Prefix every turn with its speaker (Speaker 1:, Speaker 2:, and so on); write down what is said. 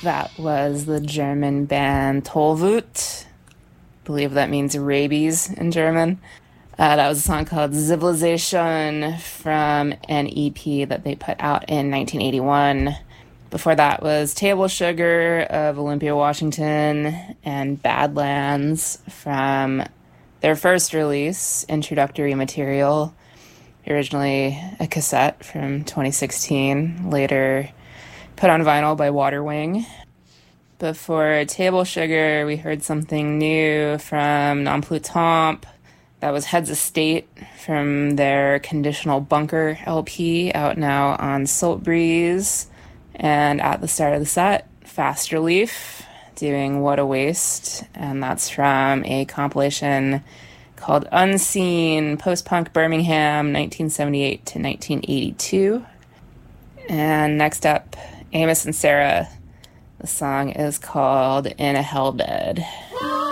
Speaker 1: That was the German band Tollwut. I believe that means rabies in German. That was a song called Civilization from an EP that they put out in 1981. Before that was Table Sugar of Olympia, Washington, and Badlands from their first release, Introductory Material, originally a cassette from 2016, later put on vinyl by Waterwing. Before Table Sugar, we heard something new from Non Plus Tomp. That was Heads of State from their Conditional Bunker LP, out now on Salt Breeze. And at the start of the set, Fast Relief doing What a Waste, and that's from a compilation called Unseen, Post-Punk Birmingham, 1978 to 1982. And next up, Amos and Sarah. The song is called In a Hellbed.